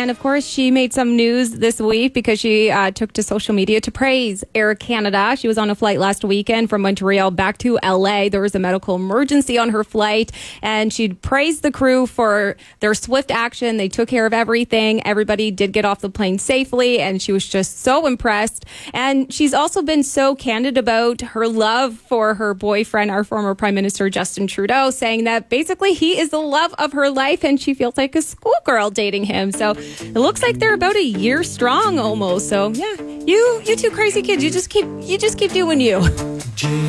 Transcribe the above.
And of course, she made some news this week because she took to social media to praise Air Canada. She was on a flight last weekend from Montreal back to LA. There was a medical emergency on her flight, and she praised the crew for their swift action. They took care of everything. Everybody did get off the plane safely, and she was just so impressed. And she's also been so candid about her love for her boyfriend, our former Prime Minister Justin Trudeau, saying that basically he is the love of her life, and she feels like a schoolgirl dating him. So it looks like they're about a year strong almost. So yeah, you two crazy kids, you just keep doing you.